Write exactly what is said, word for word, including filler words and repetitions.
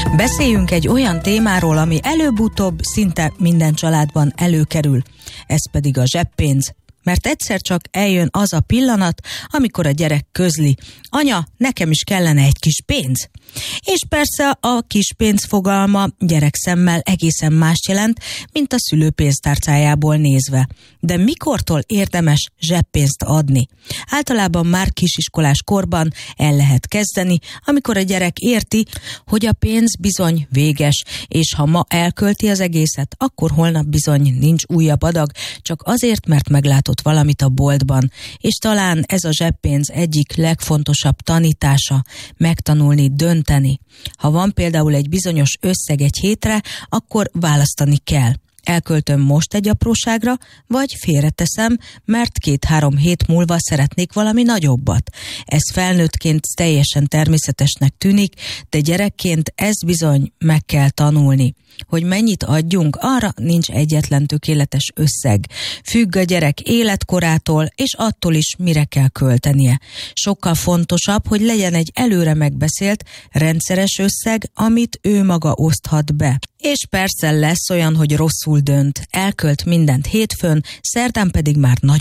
Beszéljünk egy olyan témáról, ami előbb-utóbb szinte minden családban előkerül. Ez pedig a zseppénz. Mert egyszer csak eljön az a pillanat, amikor a gyerek közli: anya, nekem is kellene egy kis pénz. És persze a kis pénz fogalma gyerekszemmel egészen mást jelent, mint a szülő pénztárcájából nézve. De mikortól érdemes zseppénzt adni? Általában már kisiskolás korban el lehet kezdeni, amikor a gyerek érti, hogy a pénz bizony véges, és ha ma elkölti az egészet, akkor holnap bizony nincs újabb adag, csak azért, mert meglátott valamit a boltban. És talán ez a zseppénz egyik legfontosabb tanítása, megtanulni dönteni. Ha van például egy bizonyos összeg egy hétre, akkor választani kell. Elköltöm most egy apróságra, vagy félreteszem, mert két-három hét múlva szeretnék valami nagyobbat. Ez felnőttként teljesen természetesnek tűnik, de gyerekként ezt bizony meg kell tanulni. Hogy mennyit adjunk, arra nincs egyetlen tökéletes összeg. Függ a gyerek életkorától, és attól is, mire kell költenie. Sokkal fontosabb, hogy legyen egy előre megbeszélt, rendszeres összeg, amit ő maga oszthat be. És persze lesz olyan, hogy rosszul dönt, elkölt mindent hétfőn, szerdán pedig már nagy